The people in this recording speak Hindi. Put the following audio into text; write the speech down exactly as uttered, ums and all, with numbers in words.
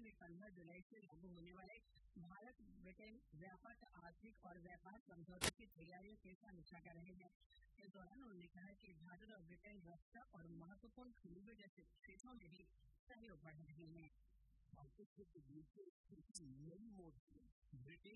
में पंद्रह जुलाई से लागू होने वाले भारत ब्रिटेन व्यापक आर्थिक और व्यापार समझौते की तैयारियों की समीक्षा कर रहे हैं। इस दौरान उन्होंने कहा कि भारत और ब्रिटेन रक्षा और महत्वपूर्ण खनिजों जैसे क्षेत्रों में भी सहयोग बढ़ा रहे हैं। ब्रिटेन